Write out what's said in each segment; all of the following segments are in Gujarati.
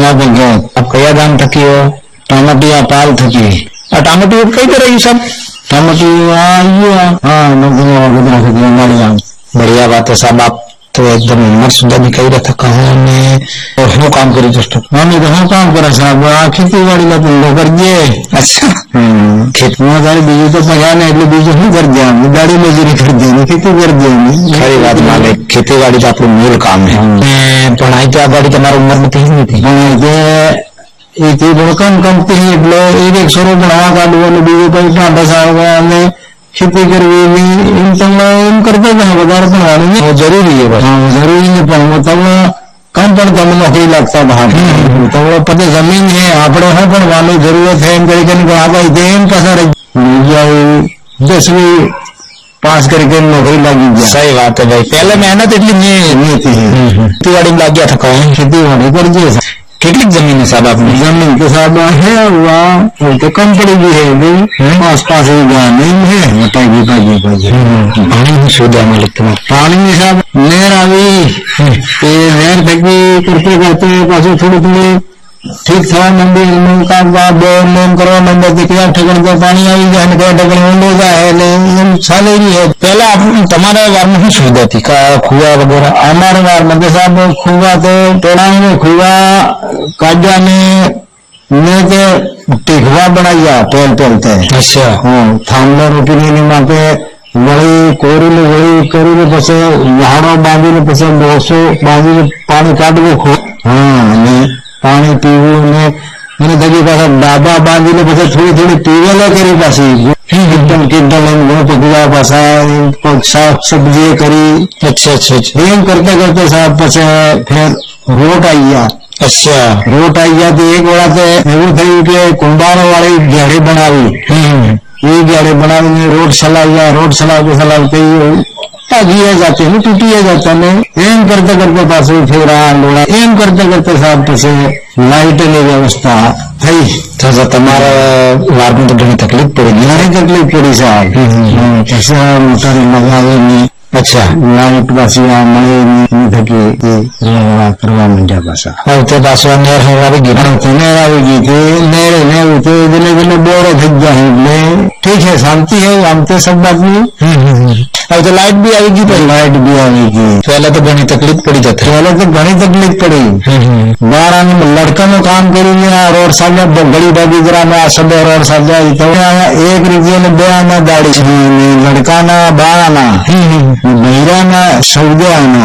भगवा भगत। आप कया गाम थकी हो? टामटिया पाल थकी। टामटी कई तरह सब टामटिया हाँ बढ़िया बात है साहब। आप तो एकदम हिम्मत सुधा दिखाई रहा था कहाँ ने और હું કામ કરી જસ્તો મમ્મી તો શું કામ કરે સાહેબ આ ખેતીવાડી નો ધંધો કરીએ। अच्छा ખેતમાં તારે બીજું તો પૈસા ને એટલે બીજું શું કરી દે દાડી મજૂરી કરી દે ખેતી કરી દે। ખરી વાત માલિક ખેતીવાડી તો આપણું મૂળ કામ છે પણ અહીં તો આ ગાડી તમારી ઉંમર નથી જ નથી પણ એ ભણકામ કંપની એટલે એક સરો ભણવા કાઢવાનું બીજું કઈ પણ બસાવવા અને ખેતી કરવી એમ તમે એમ કરતા જ વધારે ભણવાનું જરૂરી છે બસ જરૂરી છે પણ તમે કામ પણ તમને નોકરી લાગતા બહાર તમે પછી જમીન છે આપણે શું ભણવાની જરૂરત છે એમ કરી આગળ એમ પાછા રહી 10वीं पास करके नौकरी लगी गया। सही बात है भाई पहले मेहनत इतनी नहीं थी खेतीवाड़ी में लग गया था कौन खेतीवाड़ी कर दिए कितनी जमीन है साहब आपने? जमीन के साथ है हुआ तो कम पड़ेगी है पास पास नहीं है हटाएगी पानी में सुविधा मालिक तुम्हारे पानी में साहब नहर आई नहर थकी करते करते पास थोड़ी थोड़ी ठीक था मंदिर કરવા માંડ્યા કયા ઠેકણ તો પાણી આવી જાય ને કયા ઠેકણ ઊંડો જાય એટલે એમ ચાલે નહીં। પહેલા તમારા વારમાં શું સુવિધા હતી ખુવા વગેરે? અમારા વારમાં તો સાહેબ ખુવા તો ટોળાને ખુવા કાઢ્યા ને તે ટીઘવા બનાવ્યા પેલ પેલતે। अच्छा हाँ થાંભલો રોપીને માટે વળી કોરીને વળી કરીને પછી ઝાડો બાંધીને પછી ડોસો બાંધીને પાણી કાઢવું हाँ અને પાણી પીવું અને દગી પાછા ડાબા બાંધીને પછી થોડી થોડી પીવેલા કરી પાછી કિંટલ કિંટલ એમ ઘણું પકવા પાછા શાક સબ્જી કરી। अच्छा अच्छा अच्छा એમ કરતા કરતા સાહેબ પછી ફેર રોટ આવી ગયા। अच्छा રોટ આવી ગયા તો એક વેળા તો એવું થયું કે કુંભારો વાળી ગાડી બનાવી એ ગાડી બનાવીને રોડ ચલાવ્યા રોડ ચલાવते चलावते भागिए जाते हैं टूटिए जाता है एम करते करते पास फिर लोड़ा एम करते करते साहब पीछे लाइट की व्यवस्था थी तो तुम्हारा वार में तो घनी तकलीफ पड़ी घनी तकलीफ पड़ी साहब पैसे मोटर लगावे नहीं। अच्छा लाइट पासी મળે થકી કરવા માંડ્યા પાછા હવે પાછો નહેર આવી ગઈ નહેર આવી ગઈ તે નહેરે ને તો ધીમે ધીમે બોરો થઈ ગયા એટલે ठीक है शांति है हम तो सब बात नहीं। अब तो लाइट भी आएगी तो लाइट भी आएगी पहले तो घनी तकलीफ पड़ी जाती पहले तो घनी तकलीफ पड़ी बार लड़का नो काम करी रोड साजा गली बागी जरा में सब रोड साजा एक रुपये ने बे आना दाड़ी लड़का ना बाळा बहिरा ना सौदे आना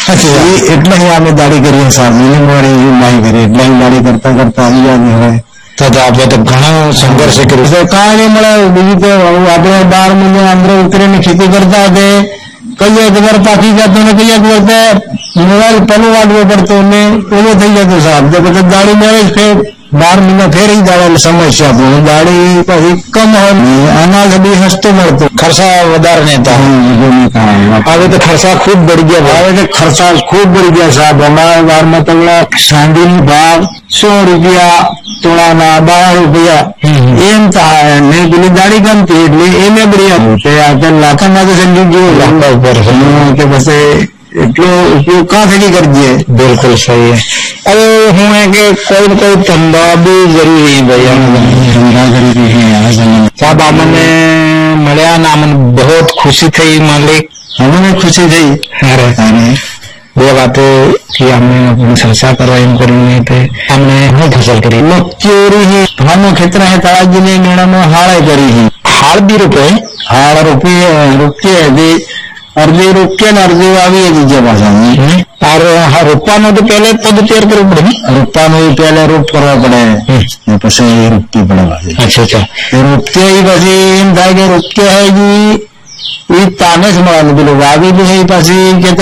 એટલે અમે દાડી કરીએ સાહેબ મિનિમમ નહીં કરી એટલે દાડી કરતા કરતા આવી જાય હવે તો આપણે તો ઘણો સંઘર્ષ કર્યો કાંઈ નહીં મળે બીજું તો આપણે 12 મહિને અંદર ઉતરીને ખેતી કરતા હતા કઈ ખબર પાકી જતો ને કઈ વખતે મોબાઈલ પલો વાળવો પડતો ને ઓલો થઈ જતો સાહેબ તો પછી દાડી મેળે ફેર 12 મહિના ફેરી જાય સમસ્યા તો દાડી પછી કમ હોય અનાજ બી સસ્તો મળતો ખર્ચા વધારે નતા હવે તો ખર્ચા ખૂબ બળી ગયા હવે તો ખર્ચા ખૂબ બળી ગયા સાહેબ અમારા વારમાં તો સાંડીની ભાવ 100 રૂપિયા તોળાના 12 રૂપિયા એમ થાય ને પેલી દાડી ગમતી એટલે એને બળી લાખામાં તો સમજી ગયું લાખા ઉપર કે પછી એટલો ઉપયોગ કાં થકી કરજે। बिल्कुल सही है। अरे हूँ है कि कोई न कोई धंधा भी जरूरी है भैया धंधा जरूरी है साहब अमने મળ્યા ને અમને बहुत खुशी थी मालिक अमने खुशी थी अरे બે વાતો કે અમે ચર્ચા કરવા એમ કરીને અમને શું ફસલ કરી મગચોરી ધાનો ખેતર હે તળાજીને મેળામાં હાળે કરી હાળ બી રૂપે હાળ રૂપિયા અરજી રૂપિયા ને અરજી આવી બીજા પાછા और रोपવાનો तो पहले पद तैयार करવું પડે રોપવાનો પહેલા રોપ કરવા પડે પછી રોપતી પડે। अच्छा अच्छा રોપતી પછી એમ થાય કે રોપતી હે એ તાને જ મળવાનું પેલું વાવેલું છે પછી